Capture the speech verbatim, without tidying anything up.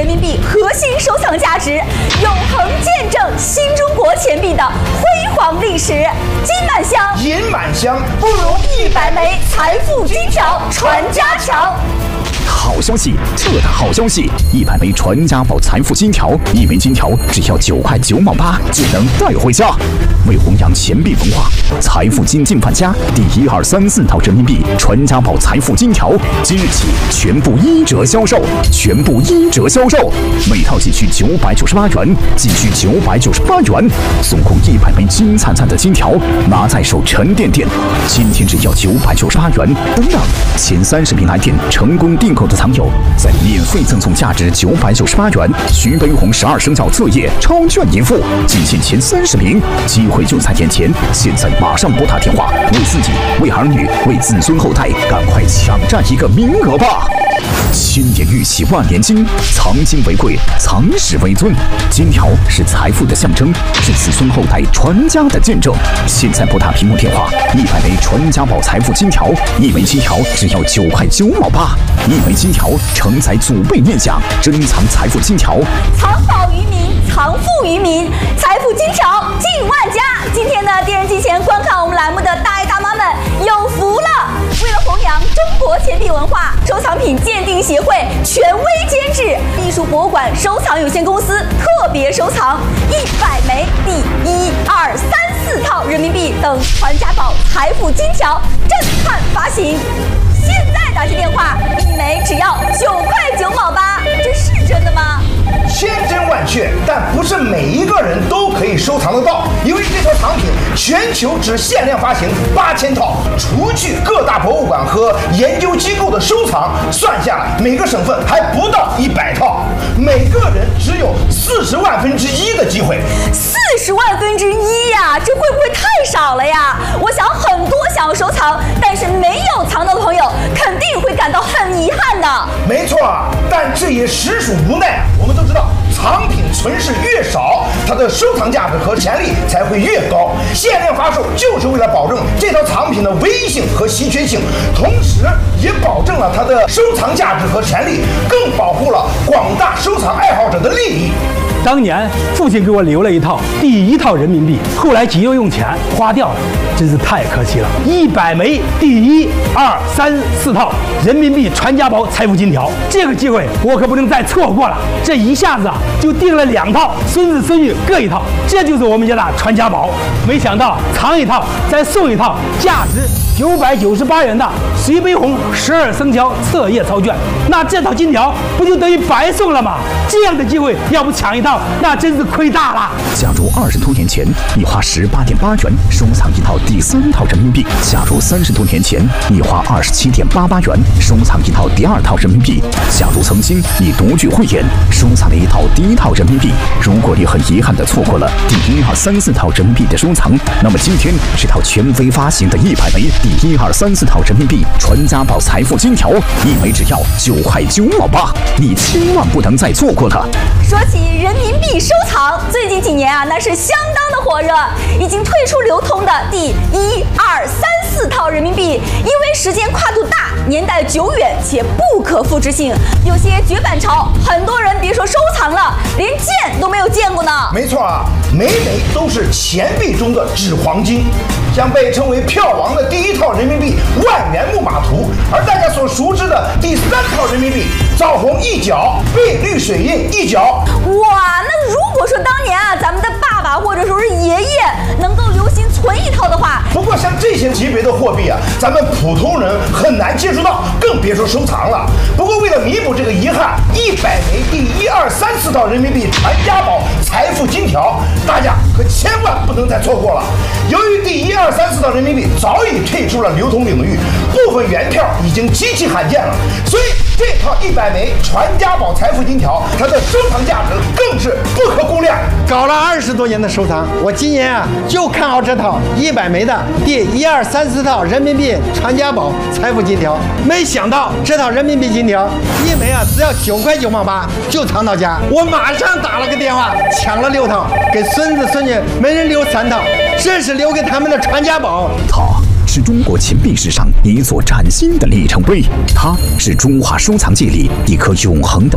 民币核心收藏价值，永恒见证新中国钱币的辉煌历史。金满箱， 银满箱，不如一百枚财富金条传家强。 好消息，这的好消息！一百枚传家宝财富金条，一枚金条只要九块九毛八就能带回家。为弘扬钱币文化，财富金进范家第一二三四套人民币传家宝财富金条，即日起全部一折销售，全部一折销售，每套仅需九百九十八元，仅需九百九十八元，总共一百枚金灿灿的金条，拿在手沉甸甸。今天只要九百九十八元，等等，前三十名来电成功订购的藏友，再免费赠送价值九百九十八元徐悲鸿十二生肖册页超券一副，仅限前三十名，机会就在眼前，现在马上拨打电话，为自己、为儿女、为子孙后代，赶快抢占一个名额吧！千年玉玺万年金，藏金为贵，藏史为尊。金条是财富的象征，是子孙后代传家的见证。现在拨打屏幕电话，一百枚传家宝财富金条，一枚金条只要九块九毛八，一枚金条承载祖辈念想，珍藏财富金条， 藏宝于民，藏富于民，财富金条进万家。今天呢，电视机前观看我们栏目的大爷大妈们有福了！为了弘扬中国钱币文化，收藏品鉴定协会权威监制艺术博物馆收藏有限公司特别收藏一百枚第一二三四套人民币等传家宝财富金条震撼发行。现在打起电话，一枚只要九块九毛八，这是真的吗？ 千真万确，但不是每一个人都可以收藏得到，因为这套藏品全球只限量发行八千套，除去各大博物馆和研究机构的收藏，算下来每个省份还不到一百套，每个人只有四十万分之一的机会。 四十万分之一呀，这会不会太少了呀？我想很多想要收藏但是没有藏到的朋友，肯定会感到很遗憾的。 没错，但这也实属无奈。我们都知道，藏品存世越少，它的收藏价值和潜力才会越高。限量发售就是为了保证这套藏品的唯一性和稀缺性，同时也保证了它的收藏价值和潜力，更保护了广大收藏爱好者的利益。 当年父亲给我留了一套第一套人民币，后来急又用钱花掉了，真是太可惜了。一百枚第一二三四套人民币传家宝财富金条，这个机会我可不能再错过了。这一下子啊就订了两套，孙子孙女各一套，这就是我们家的传家宝。没想到藏一套再送一套价值九百九十八元的徐悲鸿十二生肖册页钞券，那这套金条不就等于白送了吗？这样的机会要不抢一套，那真是亏大了。 假如二十多年前你花十八点八元收藏一套第三套人民币，假如三十多年前你花二十七点八八元收藏一套第二套人民币，假如曾经你独具慧眼收藏了一套第一套人民币，如果你很遗憾地错过了第一二三四套人民币的收藏，那么今天这套权威发行的一百枚第一二三四套人民币传家宝财富金条，一枚只要九块九毛八，你千万不能再错过它。 说起人民币收藏，最近几年啊，那是相当的火热。已经退出流通的第一二三四套人民币，因为时间跨度大、年代久远且不可复制性，有些绝版潮，很多人别说收藏了，连见都没有见过呢。 没错啊，每枚都是钱币中的纸黄金，将被称为票王的第一套人民币万元木马图，而大家所熟知的第三套人民币枣红一角，碧绿水印一角。 哇，那如果说当年啊，咱们的爸爸或者说是爷爷能够留心存一套的话， 不过像这些级别的货币啊，咱们普通人很难接触到，更别说收藏了。不过为了弥补这个遗憾，一百枚第一二三四套人民币传家宝财富金条，大家可千万不能再错过了。由于第一二三四套人民币早已退出了流通领域，部分原票已经极其罕见了，所以这套一百枚传家宝财富金条，它的收藏价值更是不可估量。 搞了二十多年的收藏，我今年啊就看好这套一百枚的第一二三四套人民币传家宝财富金条。没想到这套人民币金条一枚啊只要九块九毛八就藏到家，我马上打了个电话抢了六套，给孙子孙女每人留三套，这是留给他们的传家宝。 它是中国钱币史上一座崭新的里程碑，它是中华收藏界里一颗永恒的